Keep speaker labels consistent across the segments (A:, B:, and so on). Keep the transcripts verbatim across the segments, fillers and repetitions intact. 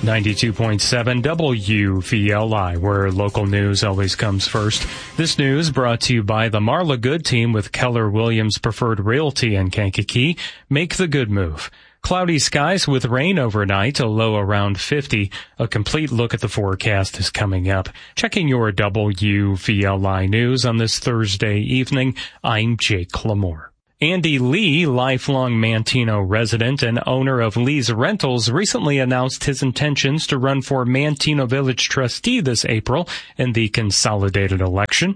A: ninety-two point seven W V L I, where local news always comes first. This news brought to you by the Marla Good team with Keller Williams Preferred Realty in Kankakee. Make the good move. Cloudy skies with rain overnight, a low around fifty. A complete look at the forecast is coming up. Checking your W V L I news on this Thursday evening, I'm Jake Lamore. Andy Lee, lifelong Manteno resident and owner of Lee's Rentals, recently announced his intentions to run for Manteno Village trustee this April in the consolidated election.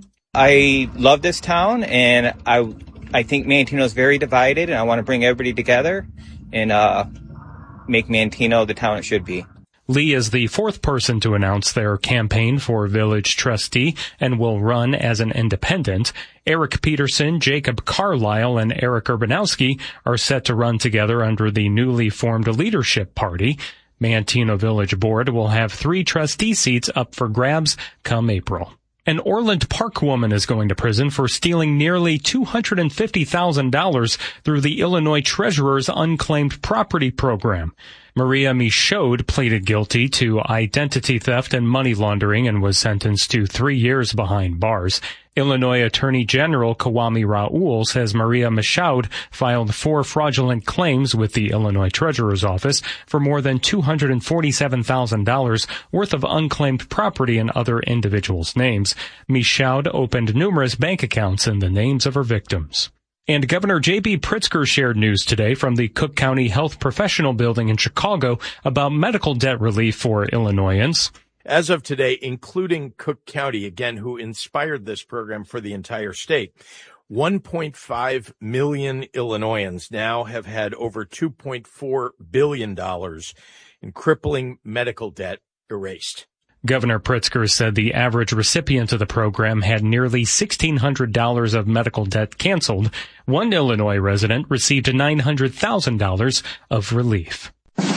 B: I love this town, and I I think Manteno is very divided, and I want to bring everybody together and uh, make Manteno the town it should be.
A: Lee is the fourth person to announce their campaign for village trustee and will run as an independent. Eric Peterson, Jacob Carlisle, and Eric Urbanowski are set to run together under the newly formed Leadership Party. Manteno Village Board will have three trustee seats up for grabs come April. An Orland Park woman is going to prison for stealing nearly two hundred fifty thousand dollars through the Illinois Treasurer's unclaimed property program. Maria Michaud pleaded guilty to identity theft and money laundering and was sentenced to three years behind bars. Illinois Attorney General Kwame Raoul says Maria Michaud filed four fraudulent claims with the Illinois Treasurer's Office for more than two hundred forty-seven thousand dollars worth of unclaimed property in other individuals' names. Michaud opened numerous bank accounts in the names of her victims. And Governor J B Pritzker shared news today from the Cook County Health Professional Building in Chicago about medical debt relief for Illinoisans.
C: As of today, including Cook County, again, who inspired this program for the entire state, one point five million Illinoisans now have had over two point four billion dollars in crippling medical debt erased.
A: Governor Pritzker said the average recipient of the program had nearly sixteen hundred dollars of medical debt canceled. One Illinois resident received nine hundred thousand dollars of relief.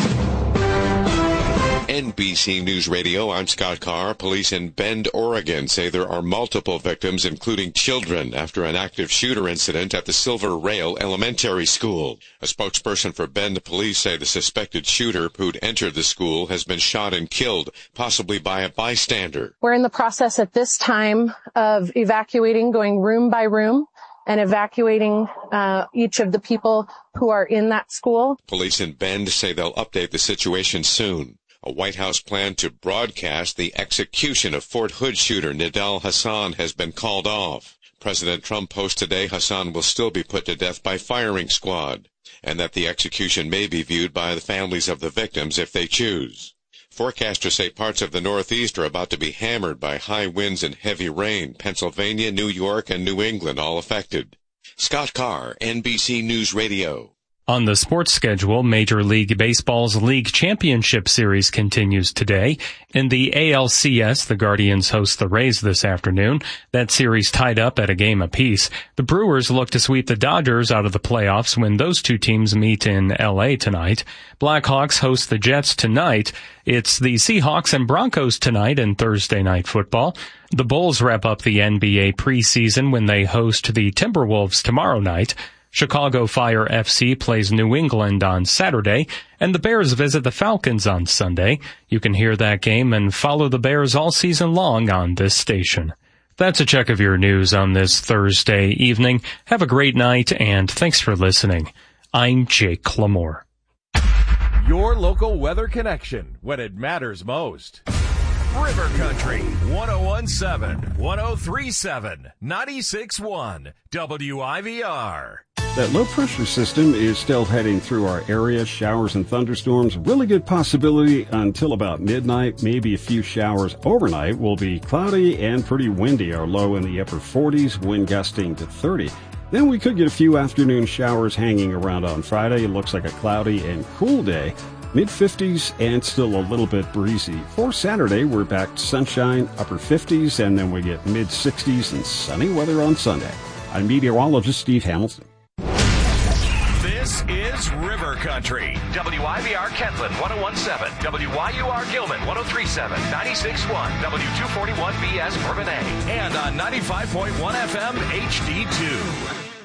D: N B C News Radio, I'm Scott Carr. Police in Bend, Oregon say there are multiple victims, including children, after an active shooter incident at the Silver Rail Elementary School. A spokesperson for Bend police say the suspected shooter who'd entered the school has been shot and killed, possibly by a bystander.
E: We're in the process at this time of evacuating, going room by room, and evacuating uh, each of the people who are in that school.
D: Police in Bend say they'll update the situation soon. A White House plan to broadcast the execution of Fort Hood shooter Nidal Hasan has been called off. President Trump posted today Hasan will still be put to death by firing squad, and that the execution may be viewed by the families of the victims if they choose. Forecasters say parts of the Northeast are about to be hammered by high winds and heavy rain. Pennsylvania, New York, and New England all affected. Scott Carr, N B C News Radio.
A: On the sports schedule, Major League Baseball's League Championship Series continues today. In the A L C S, the Guardians host the Rays this afternoon. That series tied up at a game apiece. The Brewers look to sweep the Dodgers out of the playoffs when those two teams meet in L A tonight. Blackhawks host the Jets tonight. It's the Seahawks and Broncos tonight in Thursday Night Football. The Bulls wrap up the N B A preseason when they host the Timberwolves tomorrow night. Chicago Fire F C plays New England on Saturday, and the Bears visit the Falcons on Sunday. You can hear that game and follow the Bears all season long on this station. That's a check of your news on this Thursday evening. Have a great night, and thanks for listening. I'm Jake Lamore.
F: Your local weather connection when it matters most. River Country, one oh one point seven, one oh three point seven, ninety-six point one, W I V R.
G: That low-pressure system is still heading through our area. Showers and thunderstorms, really good possibility until about midnight. Maybe a few showers overnight. Will be cloudy and pretty windy. Our low in the upper forties, wind gusting to thirty. Then we could get a few afternoon showers hanging around on Friday. It looks like a cloudy and cool day. mid-fifties and still a little bit breezy. For Saturday, we're back to sunshine, upper fifties, and then we get mid-sixties and sunny weather on Sunday. I'm meteorologist Steve Hamilton.
F: This is River Country. W I V R Kentland, one oh one point seven. W Y U R Gilman, one oh three point seven. ninety-six point one. W two forty-one B S Bourbonnais. And on ninety-five point one F M H D two.